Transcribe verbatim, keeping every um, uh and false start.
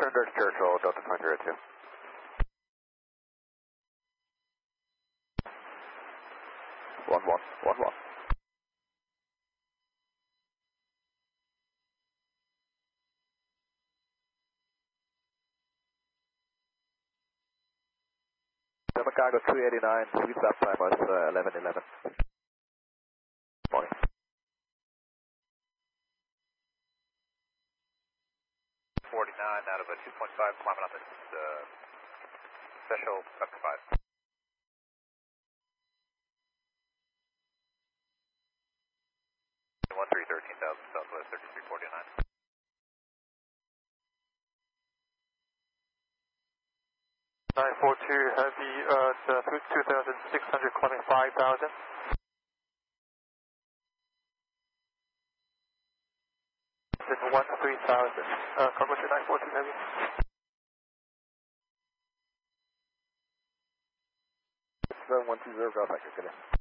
Dirk Churchill, Delta five zero two. One one, one one. Chicago two eighty-nine, sweet lap time was uh, eleven eleven. Morning. forty-nine out of a two point five, climbing on this uh, special Vector five. one three thirteen thousand, Southwest thirty-three forty-nine. nine four two Heavy, uh, two thousand six hundred climbing five thousand. one three thousand, uh, cover to nine four two Heavy. seven one two zero, go back, good.